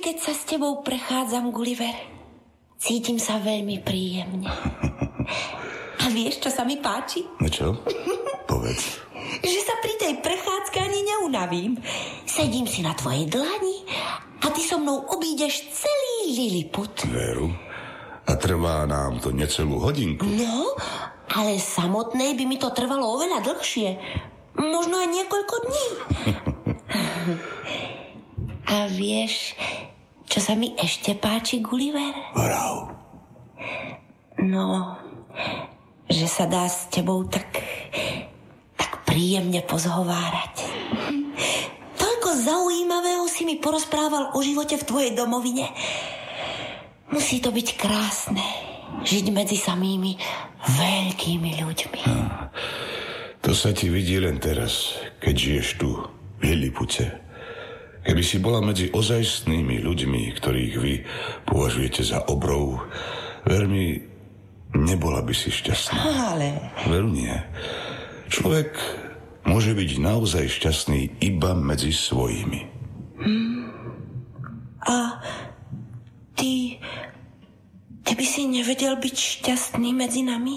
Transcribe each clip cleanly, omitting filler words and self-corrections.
keď sa s tebou prechádzam, Gulliver. Cítim sa veľmi príjemne. A vieš, čo sa mi páči? No čo? Povedz. Že sa pri tej prechádzke ani neunavím. Sedím si na tvojej dlani a ty so mnou obídeš celý Lilliput. Veru. A trvá nám to necelú hodinku. No, ale samotnej by mi to trvalo oveľa dlhšie. Možno aj niekoľko dní. A vieš, čo sa mi ešte páči, Gulliver? Vrav. No, že sa dá s tebou tak príjemne pozhovárať. Toľko zaujímavého si mi porozprával o živote v tvojej domovine. Musí to byť krásne, žiť medzi samými veľkými ľuďmi. To sa ti vidí len teraz, keď žiješ tu v Lillipute. Keby si bola medzi ozajstnými ľuďmi, ktorých vy považujete za obrov, ver mi, nebola by si šťastná. Ale... Veru nie. Človek môže byť naozaj šťastný iba medzi svojimi. A ty by si nevedel byť šťastný medzi nami?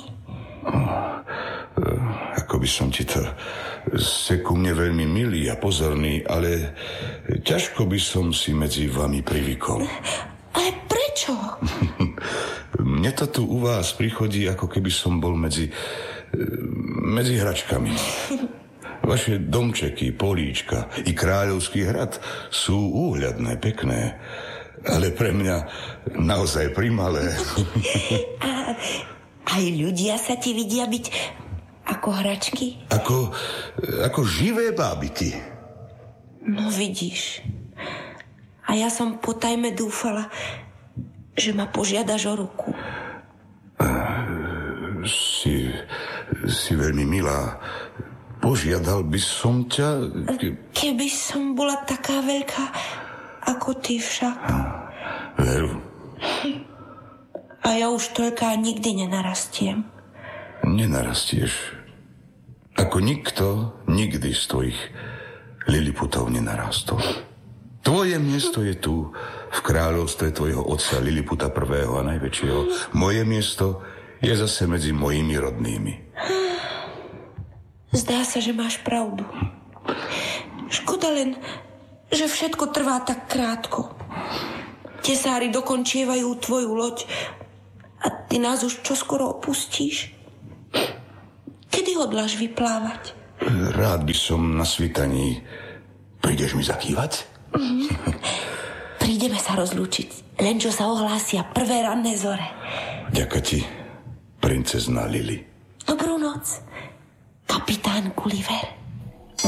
Ako by som ti to... Ste ku mne veľmi milý a pozorný, ale ťažko by som si medzi vami privykol. Ale prečo? Mne to tu u vás prichodí, ako keby som bol medzi hračkami. Vaše domčeky, políčka i kráľovský hrad sú úhľadné, pekné, ale pre mňa naozaj primalé. A aj ľudia sa ti vidia byť ako hračky? Ako živé bábiky. No vidíš. A ja som potajme dúfala, že ma požiadaš o ruku. Si veľmi milá. Požiadal by som ťa... Keby som bola taká veľká, ako ty však. Veru. A ja už toľká nikdy nenarastiem. Nenarastieš. Ako nikto nikdy z tvojich Lilliputov nenarastol. Tvoje miesto je tu, v kráľovstve tvojho otca Lilliputa I. a najväčšieho. Moje miesto je zase medzi mojimi rodnými. Zdá sa, že máš pravdu. Škoda len, že všetko trvá tak krátko. Tesári dokončievajú tvoju loď a ty nás už čoskoro opustíš. Kedy hodláš vyplávať? Rád by som na svitaní. Prídeš mi zakývať? Prídeme sa rozlúčiť, len čo sa ohlásia prvé ranné zore. Ďakujem ti, princezna Lily. Dobrú noc, kapitán Gulliver.